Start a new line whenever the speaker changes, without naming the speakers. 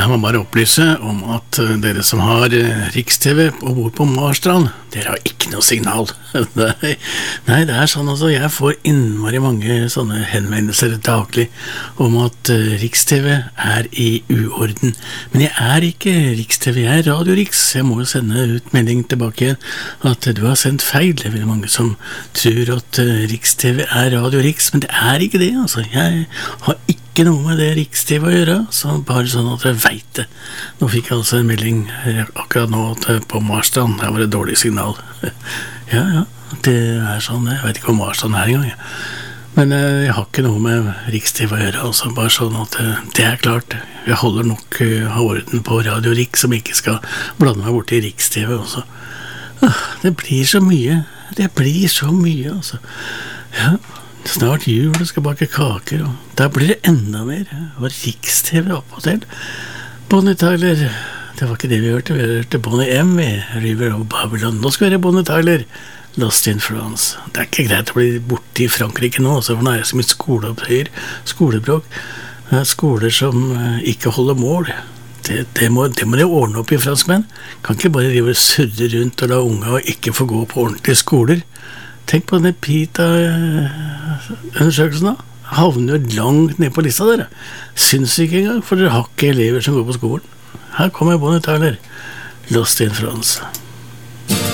Jeg må bare opplyse om at dere som har Riks-TV og bor på Marstrand, dere har ikke noe signal. Nei, det er sånn altså, jeg får innmari mange sånne henvendelser daglig om at Riks-TV er i uorden. Men jeg er ikke Riks-TV, jeg er Radio Riks. Jeg må jo sende ut melding tilbake igjen at du har sendt feil. Det er vel mange som tror at Riks-TV er Radio Riks, men det er ikke det, altså. Jeg har ikke noe med det Riks-TV å gjøre, så bare sånn at jeg vet det. Nå fikk jeg altså en melding akkurat nå på Marstrand, her var det dårlig signal. Ja, det er sånn, jeg vet ikke om Marstrand er en gang. Men jeg har ikke noe med Riks-TV å gjøre, altså bare sånn at det er klart. Jeg holder nok orden på Radio Riks, som ikke skal blande meg bort i Riks-TV også. Det blir så mye, altså. Ja. Snart jul, og skal bake kaker, og da blir det enda mer. Og Riks-TV opp og til. Bonnie Tyler, det var ikke det vi hørte Bonnie M i River of Babylon. Nå skal vi høre Bonnie Tyler, Lost in France. Det er ikke greit å bli borte i Frankrike nå, så for nå er det så mye skoleopptøyer, skolebråk. Skoler som ikke holder mål. Det må de ordne opp i, franskmenn. Kan ikke bare drive og surre rundt og la unge og ikke få gå på ordentlige skoler. Tenk på denne PITA-undersøkelsen da. Havner jo langt ned på lista dere. Syns ikke engang, for dere har ikke elever som går på skolen. Her kommer Bonnie Tyler, Lost in France.